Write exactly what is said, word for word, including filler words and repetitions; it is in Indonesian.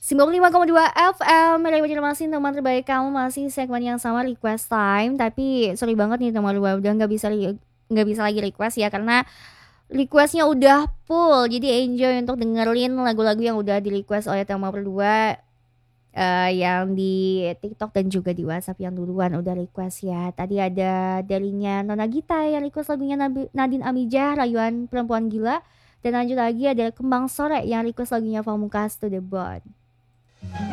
sembilan puluh lima koma dua F M, Radio Banjarmasin, teman terbaik kamu, masih segmen yang sama request time. Tapi sorry banget nih teman lu udah nggak bisa li- nggak bisa lagi request ya karena requestnya udah full. Jadi enjoy untuk dengerin lagu-lagu yang udah di request oleh teman berdua, eh, yang di TikTok dan juga di WhatsApp yang duluan udah request ya. Tadi ada darinya Nona Gita yang request lagunya Nabi- Nadine Amijah, Rayuan Perempuan Gila. Dan lanjut lagi ada Kembang Sore yang request lagunya Pamungkas To The Bone.